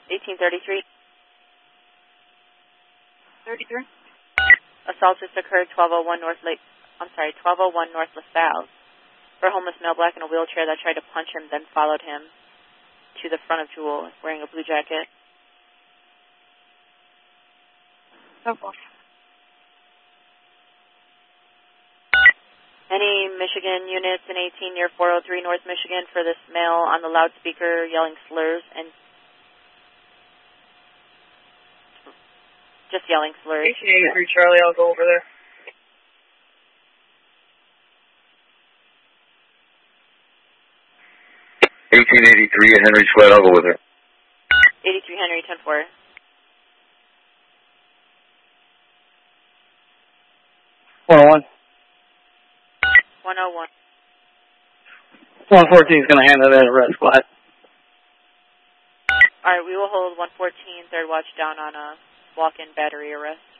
1833. 33. Assault just occurred 1201 North 1201 North LaSalle. For a homeless male black in a wheelchair that tried to punch him, then followed him to the front of Jewel wearing a blue jacket. So forth. Any Michigan units in 18 near 403 North Michigan for this male on the loudspeaker yelling slurs and just yelling slurs. 1883 Charlie, I'll go over there. 1883 Henry Sweat, I'll go with her. 83 Henry, 10-4. 101. 101. 114 is going to hand that in arrest, Glad. All right, we will hold 114, third watch down on a walk-in battery arrest.